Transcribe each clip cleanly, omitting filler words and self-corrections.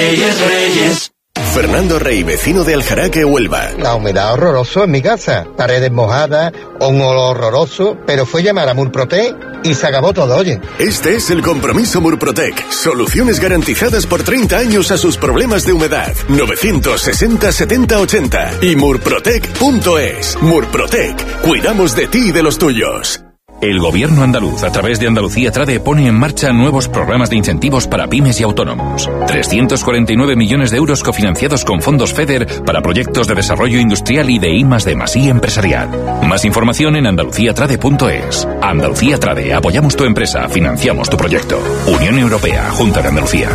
Reyes, Reyes. Fernando Rey, vecino de Aljaraque, Huelva. La humedad horroroso en mi casa, paredes mojadas, un olor horroroso, pero fue llamar a Murprotec y se acabó todo, oye. Este es el compromiso Murprotec. Soluciones garantizadas por 30 años a sus problemas de humedad. 960 70 80 y murprotec.es. Murprotec. Cuidamos de ti y de los tuyos. El Gobierno andaluz, a través de Andalucía Trade, pone en marcha nuevos programas de incentivos para pymes y autónomos. 349 millones de euros cofinanciados con fondos FEDER para proyectos de desarrollo industrial y de I+D+I empresarial. Más información en andaluciatrade.es. Andalucía Trade, apoyamos tu empresa, financiamos tu proyecto. Unión Europea, Junta de Andalucía.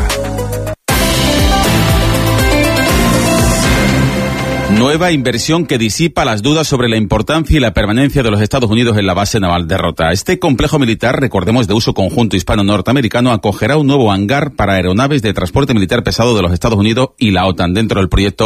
Nueva inversión que disipa las dudas sobre la importancia y la permanencia de los Estados Unidos en la base naval de Rota. Este complejo militar, recordemos, de uso conjunto hispano-norteamericano, acogerá un nuevo hangar para aeronaves de transporte militar pesado de los Estados Unidos y la OTAN dentro del proyecto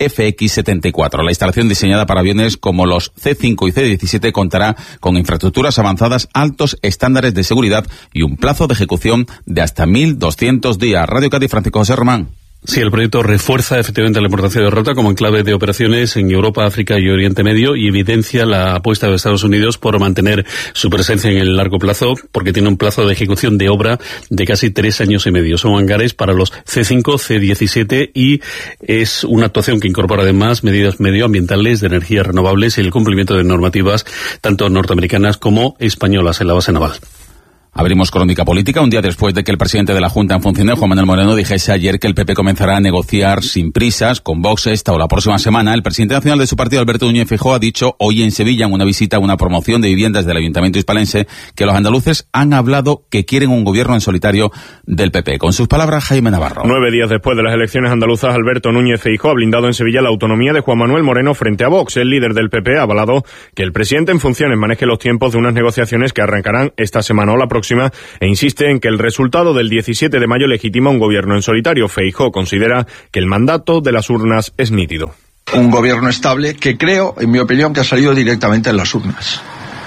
FX-74. La instalación, diseñada para aviones como los C-5 y C-17, contará con infraestructuras avanzadas, altos estándares de seguridad y un plazo de ejecución de hasta 1.200 días. Radio Cádiz, Francisco José Román. Sí, el proyecto refuerza efectivamente la importancia de Rota como enclave de operaciones en Europa, África y Oriente Medio y evidencia la apuesta de Estados Unidos por mantener su presencia en el largo plazo, porque tiene un plazo de ejecución de obra de casi 3 años y medio. Son hangares para los C-5, C-17 y es una actuación que incorpora además medidas medioambientales, de energías renovables y el cumplimiento de normativas tanto norteamericanas como españolas en la base naval. Abrimos crónica política un día después de que el presidente de la Junta en funciones, Juan Manuel Moreno, dijese ayer que el PP comenzará a negociar sin prisas con Vox esta o la próxima semana. El presidente nacional de su partido, Alberto Núñez Feijóo, ha dicho hoy en Sevilla, en una visita a una promoción de viviendas del Ayuntamiento hispalense, que los andaluces han hablado que quieren un gobierno en solitario del PP. Con sus palabras, Jaime Navarro. 9 días después de las elecciones andaluzas, Alberto Núñez Feijóo ha blindado en Sevilla la autonomía de Juan Manuel Moreno frente a Vox. El líder del PP ha avalado que el presidente en funciones maneje los tiempos de unas negociaciones que arrancarán esta semana o la próxima e insiste en que el resultado del 17 de mayo legitima un gobierno en solitario. Feijóo considera que el mandato de las urnas es nítido. Un gobierno estable que creo, en mi opinión, que ha salido directamente en las urnas.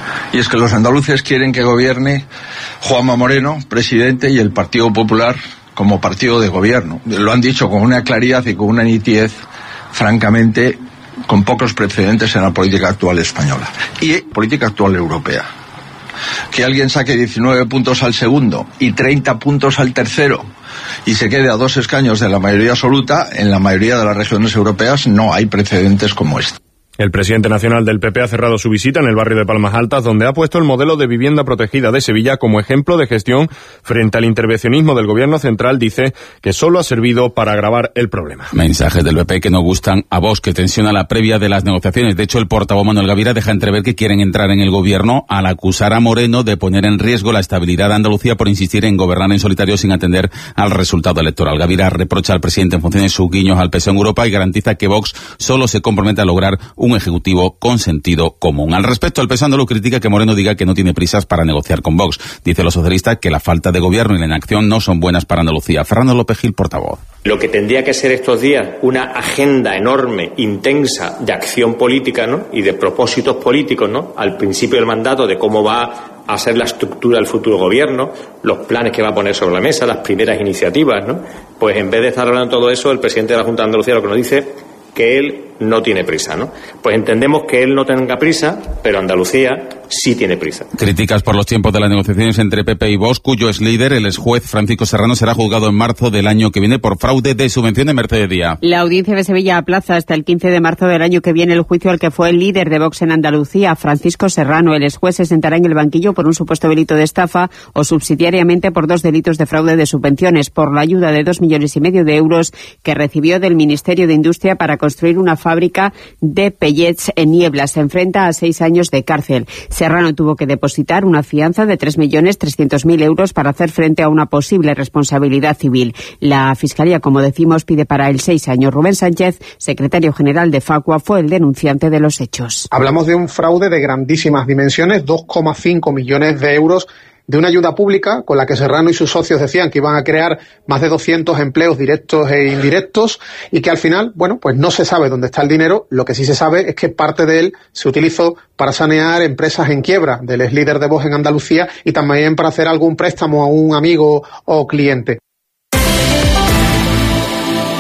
Y es que los andaluces quieren que gobierne Juanma Moreno, presidente, y el Partido Popular como partido de gobierno. Lo han dicho con una claridad y con una nitidez, francamente, con pocos precedentes en la política actual española y política actual europea. Que alguien saque 19 puntos al segundo y 30 puntos al tercero y se quede a 2 escaños de la mayoría absoluta, en la mayoría de las regiones europeas no hay precedentes como este. El presidente nacional del PP ha cerrado su visita en el barrio de Palmas Altas, donde ha puesto el modelo de vivienda protegida de Sevilla como ejemplo de gestión frente al intervencionismo del gobierno central. Dice que solo ha servido para agravar el problema. Mensajes del PP que no gustan a Vox, que tensiona la previa de las negociaciones. De hecho, el portavoz Manuel Gavira deja entrever que quieren entrar en el gobierno al acusar a Moreno de poner en riesgo la estabilidad de Andalucía por insistir en gobernar en solitario sin atender al resultado electoral. Gavira reprocha al presidente en funciones sus guiños al PSOE en Europa y garantiza que Vox solo se compromete a lograr un ejecutivo con sentido común. Al respecto, el PSOE andaluz critica que Moreno diga que no tiene prisas para negociar con Vox. Dice los socialistas que la falta de gobierno y la inacción no son buenas para Andalucía. Fernando López Gil, portavoz. Lo que tendría que ser estos días una agenda enorme, intensa, de acción política, ¿no?, y de propósitos políticos, ¿no?, al principio del mandato, de cómo va a ser la estructura del futuro gobierno, los planes que va a poner sobre la mesa, las primeras iniciativas, ¿no? Pues en vez de estar hablando de todo eso, el presidente de la Junta de Andalucía lo que nos dice que él no tiene prisa, ¿no? Pues entendemos que él no tenga prisa, pero Andalucía sí tiene prisa. Críticas por los tiempos de las negociaciones entre PP y Vox, cuyo ex líder, el ex juez Francisco Serrano, será juzgado en marzo del año que viene por fraude de subvenciones. Mercedes Díaz. La audiencia de Sevilla aplaza hasta el 15 de marzo del año que viene el juicio al que fue el líder de Vox en Andalucía, Francisco Serrano. El ex juez se sentará en el banquillo por un supuesto delito de estafa o subsidiariamente por 2 delitos de fraude de subvenciones, por la ayuda de 2,5 millones de euros que recibió del Ministerio de Industria para construir una fábrica de pellets en Niebla. Se enfrenta a 6 años de cárcel. Serrano tuvo que depositar una fianza de 3.300.000 euros para hacer frente a una posible responsabilidad civil. La Fiscalía, como decimos, pide para él 6 años. Rubén Sánchez, secretario general de Facua, fue el denunciante de los hechos. Hablamos de un fraude de grandísimas dimensiones, 2,5 millones de euros de una ayuda pública con la que Serrano y sus socios decían que iban a crear más de 200 empleos directos e indirectos y que al final, bueno, pues no se sabe dónde está el dinero. Lo que sí se sabe es que parte de él se utilizó para sanear empresas en quiebra del ex líder de Vox en Andalucía y también para hacer algún préstamo a un amigo o cliente.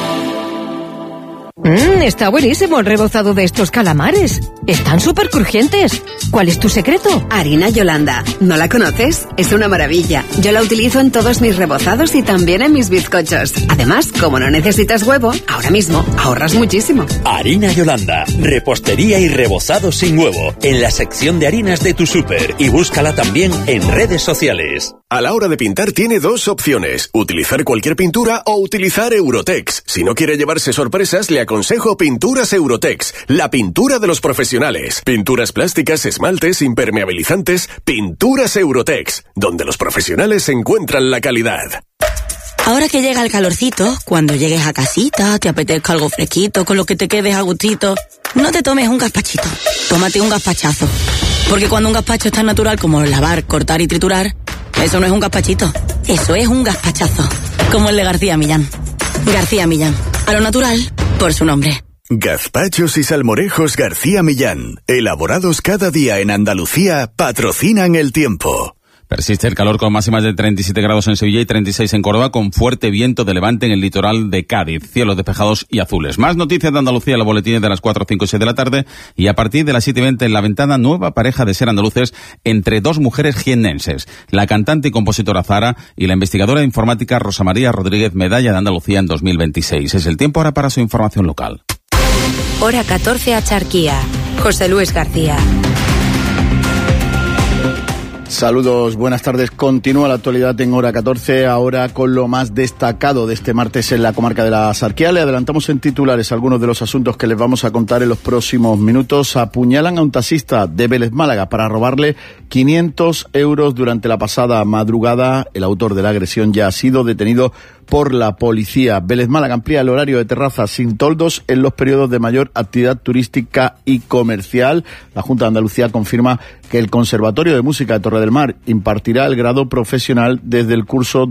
Está buenísimo el rebozado de estos calamares. Están súper crujientes. ¿Cuál es tu secreto? Harina Yolanda. ¿No la conoces? Es una maravilla. Yo la utilizo en todos mis rebozados y también en mis bizcochos. Además, como no necesitas huevo, ahora mismo ahorras muchísimo. Harina Yolanda. Repostería y rebozado sin huevo. En la sección de harinas de tu súper. Y búscala también en redes sociales. A la hora de pintar tiene dos opciones. Utilizar cualquier pintura o utilizar Eurotex. Si no quiere llevarse sorpresas, le aconsejo Pinturas Eurotex. La pintura de los profesionales. Pinturas plásticas, esmaltes, impermeabilizantes. Pinturas Eurotex. Donde los profesionales encuentran la calidad. Ahora que llega el calorcito, cuando llegues a casita, te apetezca algo fresquito, con lo que te quedes a gustito, no te tomes un gazpachito, tómate un gazpachazo. Porque cuando un gazpacho es tan natural como lavar, cortar y triturar, eso no es un gazpachito, eso es un gazpachazo. Como el de García Millán. García Millán, a lo natural, por su nombre. Gazpachos y salmorejos García Millán, elaborados cada día en Andalucía, patrocinan el tiempo. Persiste el calor con máximas de 37 grados en Sevilla y 36 en Córdoba, con fuerte viento de levante en el litoral de Cádiz. Cielos despejados y azules. Más noticias de Andalucía en los boletines de las 4, 5 y 6 de la tarde. Y a partir de las 7:20 en La Ventana, nueva pareja de ser andaluces entre dos mujeres jiennenses. La cantante y compositora Zara y la investigadora de informática Rosa María Rodríguez, medalla de Andalucía en 2026. Es el tiempo ahora para su información local. Hora 14 a Charquía. José Luis García. Saludos, buenas tardes. Continúa la actualidad en Hora 14, ahora con lo más destacado de este martes en la comarca de la Sarquía. Le adelantamos en titulares algunos de los asuntos que les vamos a contar en los próximos minutos. Apuñalan a un taxista de Vélez Málaga para robarle 500 euros durante la pasada madrugada. El autor de la agresión ya ha sido detenido por la policía. Vélez Málaga amplía el horario de terrazas sin toldos en los periodos de mayor actividad turística y comercial. La Junta de Andalucía confirma que el Conservatorio de Música de Torre del Mar impartirá el grado profesional desde el curso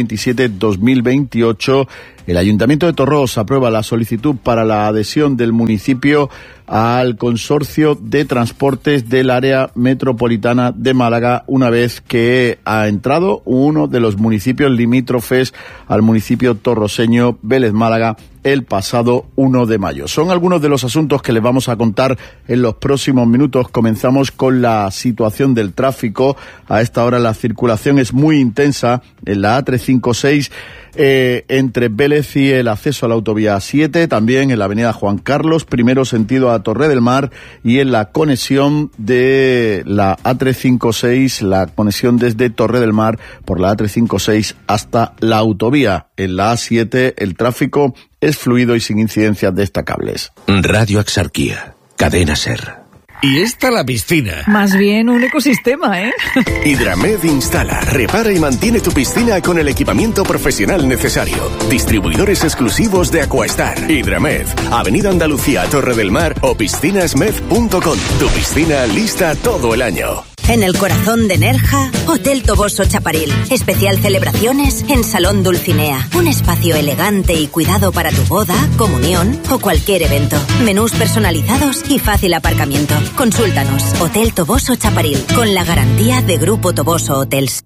2027-2028. El Ayuntamiento de Torros aprueba la solicitud para la adhesión del municipio al Consorcio de Transportes del Área Metropolitana de Málaga, una vez que ha entrado uno de los municipios limítrofes al municipio torroseño, Vélez Málaga, el pasado 1 de mayo. Son algunos de los asuntos que les vamos a contar en los próximos minutos. Comenzamos con la situación del tráfico. A esta hora la circulación es muy intensa en la A356 entre Vélez y el acceso a la autovía 7, también en la avenida Juan Carlos, primero sentido a Torre del Mar, y en la conexión de la A356, la conexión desde Torre del Mar por la A356 hasta la autovía. En la A7 el tráfico es fluido y sin incidencias destacables. Radio Axarquía, Cadena SER. Y esta la piscina. Más bien un ecosistema, ¿eh? Hidramed instala, repara y mantiene tu piscina con el equipamiento profesional necesario. Distribuidores exclusivos de Aquastar. Hidramed, Avenida Andalucía, Torre del Mar o piscinasmed.com. Tu piscina lista todo el año. En el corazón de Nerja, Hotel Toboso Chaparil. Especial celebraciones en Salón Dulcinea. Un espacio elegante y cuidado para tu boda, comunión o cualquier evento. Menús personalizados y fácil aparcamiento. Consúltanos. Hotel Toboso Chaparil. Con la garantía de Grupo Toboso Hotels.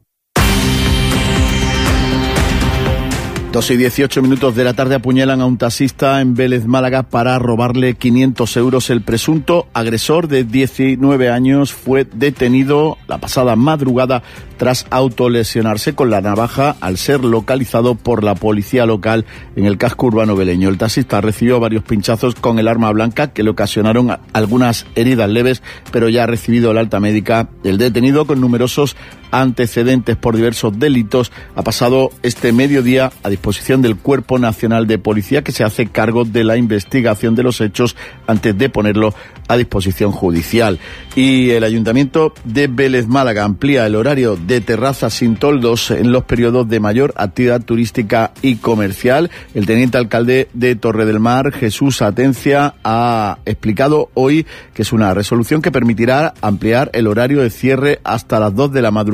2:18 de la tarde apuñalan a un taxista en Vélez Málaga para robarle 500 euros. El presunto agresor de 19 años fue detenido la pasada madrugada tras autolesionarse con la navaja al ser localizado por la policía local en el casco urbano veleño. El taxista recibió varios pinchazos con el arma blanca que le ocasionaron algunas heridas leves, pero ya ha recibido el alta médica. El detenido, con numerosos antecedentes por diversos delitos, ha pasado este mediodía a disposición del Cuerpo Nacional de Policía, que se hace cargo de la investigación de los hechos antes de ponerlo a disposición judicial. Y el Ayuntamiento de Vélez Málaga amplía el horario de terrazas sin toldos en los periodos de mayor actividad turística y comercial. El teniente alcalde de Torre del Mar, Jesús Atencia, ha explicado hoy que es una resolución que permitirá ampliar el horario de cierre hasta las 2 de la madrugada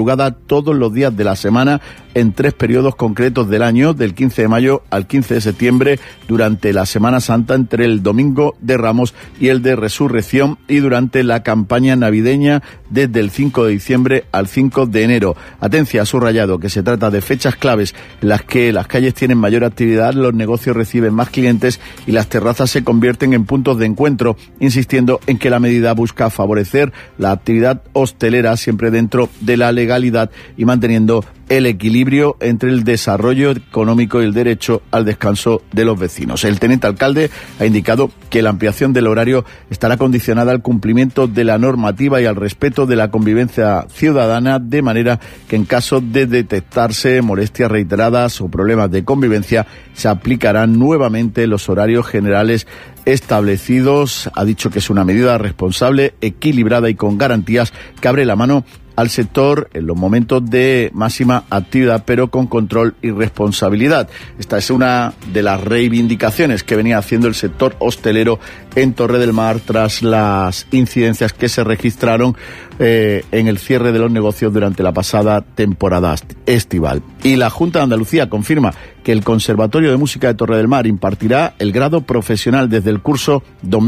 madrugada todos los días de la semana en 3 periodos concretos del año, del 15 de mayo al 15 de septiembre, durante la Semana Santa, entre el Domingo de Ramos y el de Resurrección, y durante la campaña navideña desde el 5 de diciembre al 5 de enero. Atencia, ha subrayado que se trata de fechas claves en las que las calles tienen mayor actividad, los negocios reciben más clientes y las terrazas se convierten en puntos de encuentro, insistiendo en que la medida busca favorecer la actividad hostelera siempre dentro de la legalidad y manteniendo el equilibrio entre el desarrollo económico y el derecho al descanso de los vecinos. El teniente alcalde ha indicado que la ampliación del horario estará condicionada al cumplimiento de la normativa y al respeto de la convivencia ciudadana, de manera que en caso de detectarse molestias reiteradas o problemas de convivencia se aplicarán nuevamente los horarios generales establecidos. Ha dicho que es una medida responsable, equilibrada y con garantías que abre la mano al sector en los momentos de máxima actividad, pero con control y responsabilidad. Esta es una de las reivindicaciones que venía haciendo el sector hostelero en Torre del Mar tras las incidencias que se registraron en el cierre de los negocios durante la pasada temporada estival. Y la Junta de Andalucía confirma que el Conservatorio de Música de Torre del Mar impartirá el grado profesional desde el curso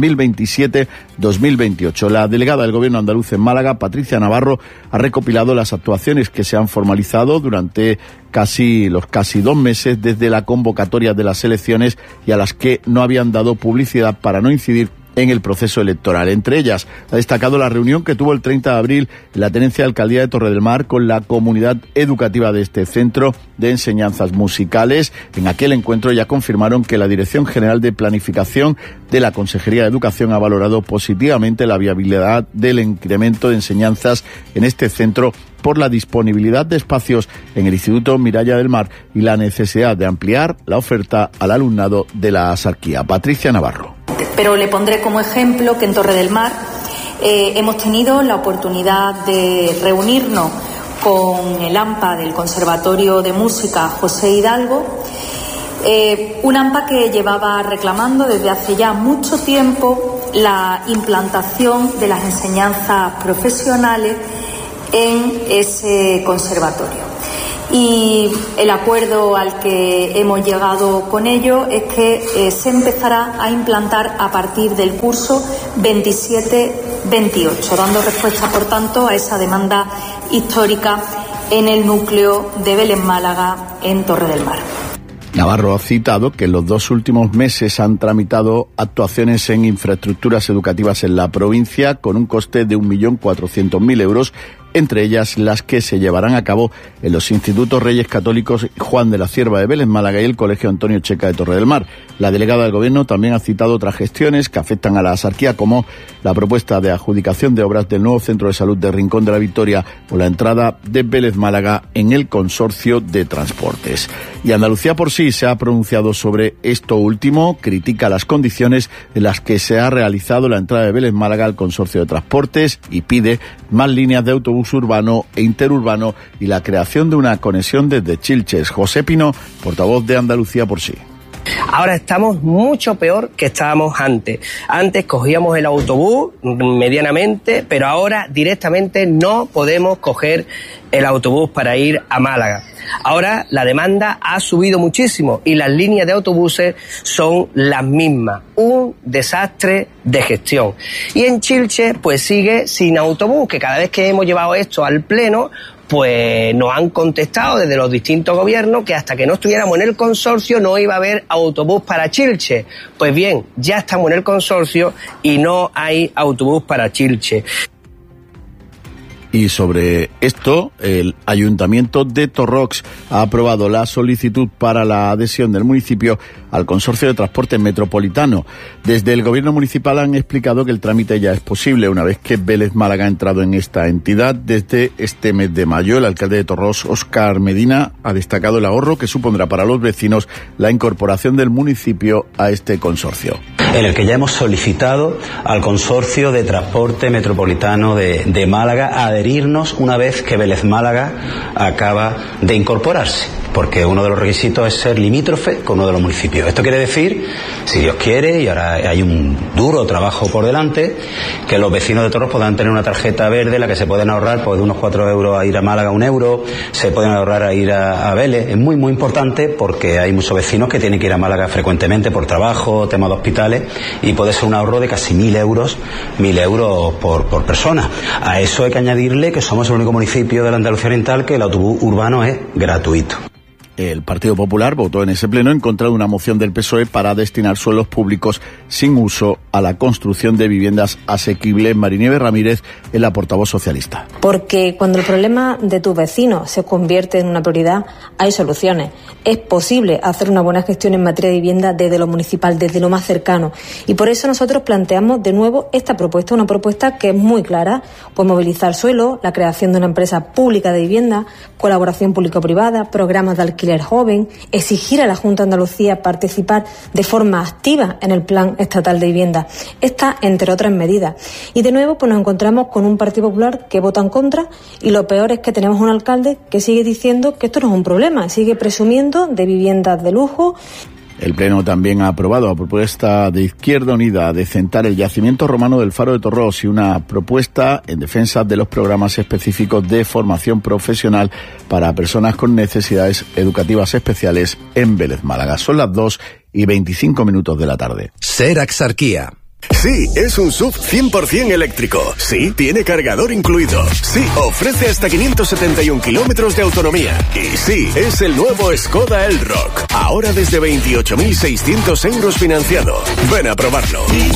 2027-2028. La delegada del Gobierno andaluz en Málaga, Patricia Navarro, ha recopilado las actuaciones que se han formalizado durante casi 2 meses desde la convocatoria de las elecciones y a las que no habían dado publicidad para no incidir en el proceso electoral. Entre ellas, ha destacado la reunión que tuvo el 30 de abril en la Tenencia de Alcaldía de Torre del Mar con la comunidad educativa de este centro de enseñanzas musicales. En aquel encuentro ya confirmaron que la Dirección General de Planificación de la Consejería de Educación ha valorado positivamente la viabilidad del incremento de enseñanzas en este centro por la disponibilidad de espacios en el Instituto Miralla del Mar y la necesidad de ampliar la oferta al alumnado de la Sarquía. Patricia Navarro. Pero le pondré como ejemplo que en Torre del Mar hemos tenido la oportunidad de reunirnos con el AMPA del Conservatorio de Música José Hidalgo, un AMPA que llevaba reclamando desde hace ya mucho tiempo la implantación de las enseñanzas profesionales en ese conservatorio. Y el acuerdo al que hemos llegado con ello es que se empezará a implantar a partir del curso 27-28, dando respuesta, por tanto, a esa demanda histórica en el núcleo de Vélez Málaga, en Torre del Mar. Navarro ha citado que en los 2 últimos meses han tramitado actuaciones en infraestructuras educativas en la provincia con un coste de 1.400.000 euros, entre ellas las que se llevarán a cabo en los Institutos Reyes Católicos Juan de la Cierva de Vélez Málaga y el Colegio Antonio Checa de Torre del Mar. La delegada del Gobierno también ha citado otras gestiones que afectan a la Sarquía, como la propuesta de adjudicación de obras del nuevo Centro de Salud de Rincón de la Victoria o la entrada de Vélez Málaga en el consorcio de transportes. Y Andalucía por sí se ha pronunciado sobre esto último, critica las condiciones en las que se ha realizado la entrada de Vélez Málaga al consorcio de transportes y pide más líneas de autobús urbano e interurbano y la creación de una conexión desde Chilches. José Pino, portavoz de Andalucía por sí. Ahora estamos mucho peor que estábamos antes. Antes cogíamos el autobús medianamente, pero ahora directamente no podemos coger el autobús para ir a Málaga. Ahora la demanda ha subido muchísimo y las líneas de autobuses son las mismas. Un desastre de gestión. Y en Chilches pues sigue sin autobús, que cada vez que hemos llevado esto al Pleno pues nos han contestado desde los distintos gobiernos que hasta que no estuviéramos en el consorcio no iba a haber autobús para Chilches. Pues bien, ya estamos en el consorcio y no hay autobús para Chilches. Y sobre esto, el Ayuntamiento de Torrox ha aprobado la solicitud para la adhesión del municipio al Consorcio de Transporte Metropolitano. Desde el Gobierno municipal han explicado que el trámite ya es posible una vez que Vélez Málaga ha entrado en esta entidad desde este mes de mayo. El alcalde de Torrox, Óscar Medina, ha destacado el ahorro que supondrá para los vecinos la incorporación del municipio a este consorcio. En el que ya hemos solicitado al Consorcio de Transporte Metropolitano de Málaga adherirnos una vez que Vélez Málaga acaba de incorporarse. porque uno de los requisitos es ser limítrofe con uno de los municipios. Esto quiere decir, si Dios quiere, y ahora hay un duro trabajo por delante, que los vecinos de Torros puedan tener una tarjeta verde en la que se pueden ahorrar pues de unos 4 euros a ir a Málaga 1 euro, se pueden ahorrar a ir a Vélez. Es muy muy importante porque hay muchos vecinos que tienen que ir a Málaga frecuentemente por trabajo, temas de hospitales, y puede ser un ahorro de casi 1.000 euros por persona. A eso hay que añadirle que somos el único municipio de la Andalucía Oriental que el autobús urbano es gratuito. El Partido Popular votó en ese pleno en contra de una moción del PSOE para destinar suelos públicos sin uso a la construcción de viviendas asequibles. Marinieves Ramírez es la portavoz socialista. Porque cuando el problema de tus vecinos se convierte en una prioridad, hay soluciones. Es posible hacer una buena gestión en materia de vivienda desde lo municipal, desde lo más cercano. Y por eso nosotros planteamos de nuevo esta propuesta, una propuesta que es muy clara. Pues movilizar suelo, la creación de una empresa pública de vivienda, colaboración público-privada, programas de alquiler joven, exigir a la Junta de Andalucía participar de forma activa en el Plan Estatal de Vivienda. Esta, entre otras medidas. Y de nuevo, pues nos encontramos con un Partido Popular que vota en contra, y lo peor es que tenemos un alcalde que sigue diciendo que esto no es un problema, sigue presumiendo de viviendas de lujo. El Pleno también ha aprobado la propuesta de Izquierda Unida de centrar el yacimiento romano del Faro de Torros y una propuesta en defensa de los programas específicos de formación profesional para personas con necesidades educativas especiales en Vélez, Málaga. Son las 2:25 de la tarde. Ser Axarquía. Sí, es un SUV 100% eléctrico. Sí, tiene cargador incluido. Sí, ofrece hasta 571 kilómetros de autonomía. Y sí, es el nuevo Skoda Elroq. Ahora desde 28.600 euros financiado. Ven a probarlo.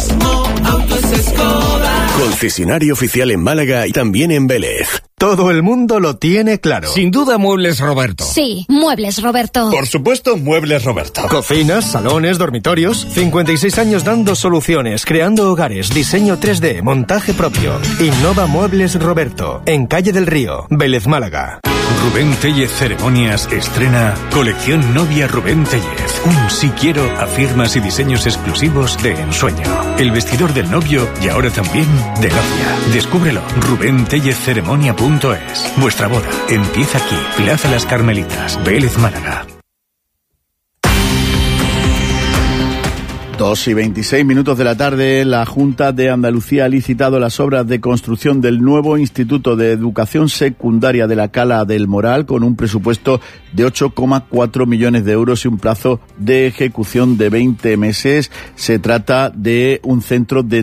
Concesionario oficial en Málaga y también en Vélez. Todo el mundo lo tiene claro. Sin duda, Muebles Roberto. Sí, Muebles Roberto. Por supuesto, Muebles Roberto. Cocinas, salones, dormitorios. 56 años dando soluciones, creando hogares, diseño 3D, montaje propio. Innova Muebles Roberto, en Calle del Río, Vélez, Málaga. Rubén Tellez Ceremonias estrena Colección Novia Rubén Tellez. Un sí quiero a firmas y diseños exclusivos de ensueño. El vestidor del novio y ahora también de novia. Descúbrelo. RubénTellezCeremonia.es. Vuestra boda empieza aquí. Plaza Las Carmelitas, Vélez, Málaga. 2:26 de la tarde, la Junta de Andalucía ha licitado las obras de construcción del nuevo Instituto de Educación Secundaria de la Cala del Moral con un presupuesto de 8,4 millones de euros y un plazo de ejecución de 20 meses. Se trata de un centro de